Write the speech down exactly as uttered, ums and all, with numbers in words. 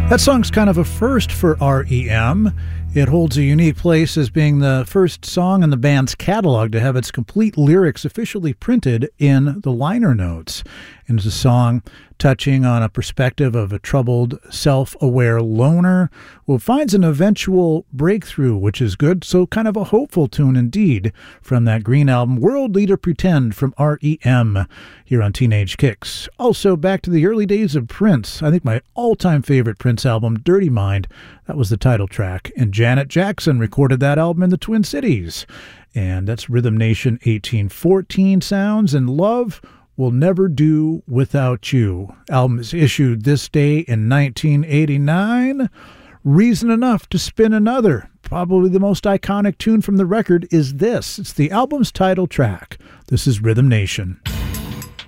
That song's kind of a first for R E M. It holds a unique place as being the first song in the band's catalog to have its complete lyrics officially printed in the liner notes. And it's a song touching on a perspective of a troubled, self-aware loner who finds an eventual breakthrough, which is good. So kind of a hopeful tune indeed from that Green album, World Leader Pretend from R E M here on Teenage Kicks. Also back to the early days of Prince. I think my all-time favorite Prince album, Dirty Mind, that was the title track. And Janet Jackson recorded that album in the Twin Cities. And that's Rhythm Nation eighteen fourteen sounds, and Love Will Never Do Without You. Album is issued this day in nineteen eighty-nine. Reason enough to spin another. Probably the most iconic tune from the record is this. It's the album's title track. This is Rhythm Nation.